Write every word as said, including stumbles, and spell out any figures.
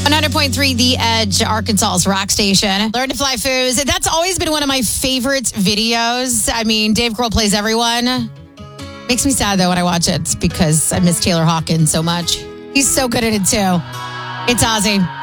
one hundred point three The Edge, Arkansas's rock station. Learn to Fly Foos. That's always been one of my favorite videos. I mean, Dave Grohl plays everyone. Makes me sad, though, when I watch it because I miss Taylor Hawkins so much. He's so good at it, too. It's Ozzy.